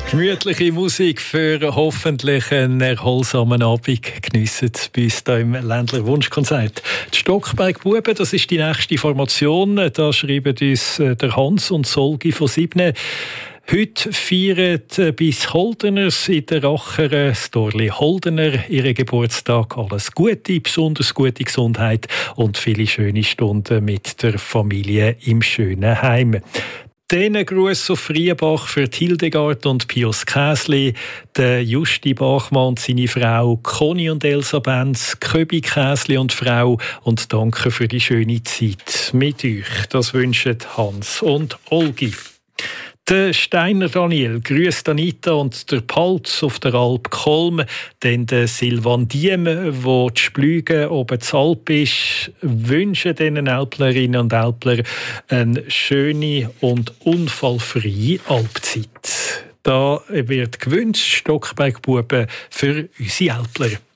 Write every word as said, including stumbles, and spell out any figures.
Gemütliche Musik für hoffentlich einen erholsamen Abend. Geniessen Sie bei uns hier im Ländler Wunschkonzert. Die Stockberg-Buben, das ist die nächste Formation. Da schreiben uns der Hans und Solgi von Sibne. Heute feiern bis Holdeners in der Acher das Dorli Holdener ihren Geburtstag. Alles Gute, besonders gute Gesundheit und viele schöne Stunden mit der Familie im schönen Heim. Den Gruß auf Riebach für Hildegard und Pius Käsli, der Justi Bachmann und seine Frau, Conny und Elsa Benz, Köbi Käsli und Frau, und danke für die schöne Zeit mit euch. Das wünschen Hans und Olgi. Der Steiner Daniel grüßt Anita und der Palz auf der Alp Kolm, dann der Silvan Diem, wo die Splüge oben zur Alp ist, wünschen den Alplerinnen und Alpler eine schöne und unfallfreie Alpzeit. Da wird gewünscht Stockberg-Buben für unsere Alpler.